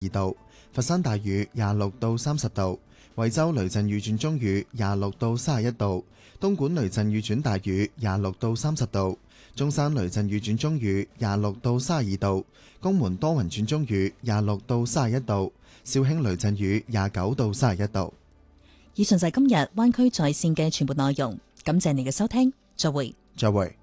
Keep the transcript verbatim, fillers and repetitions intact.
二度，佛山大雨廿六到三十度，惠州雷陣雨轉中雨廿六到三十一度，東莞雷陣雨轉大雨廿六到三十度，中山雷陣雨轉中雨廿六到三十二度，江門多雲轉中雨廿六到三十一度，肇慶雷陣雨廿九到三十一度。 以上就係今日灣區在線嘅全部內容，感謝你嘅收聽，再會。 再會。